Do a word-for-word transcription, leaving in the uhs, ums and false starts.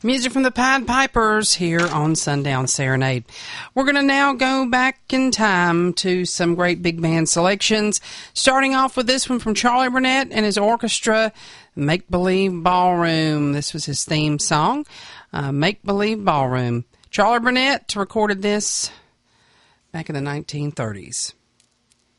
Music from the Pied Pipers here on Sundown Serenade. We're going to now go back in time to some great big band selections, starting off with this one from Charlie Burnett and his orchestra, Make Believe Ballroom. This was his theme song, uh, Make Believe Ballroom. Charlie Burnett recorded this back in the nineteen thirties.